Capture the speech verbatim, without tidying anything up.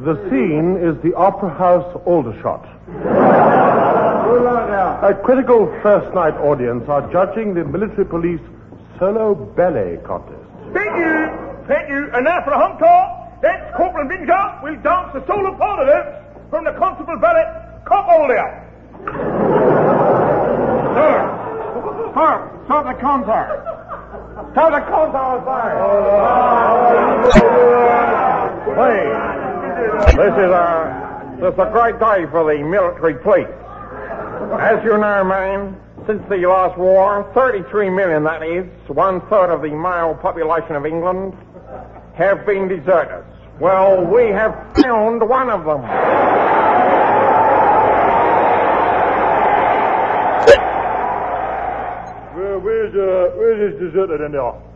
The scene is the Opera House Aldershot. A critical first night audience are judging the military police solo ballet contest. Thank you, thank you. And now for the encore, that's Corporal Binger will dance the solo part of this from the Constable Ballet, Copolia. Sir, sir, start the concert. Start the concert, sir. Please, this is a, this is a great day for the military police. As you know, man, since the last war, thirty-three million, that is, one-third of the male population of England, have been deserters. Well, we have found one of them. Where, where's, uh, where's this deserter in there?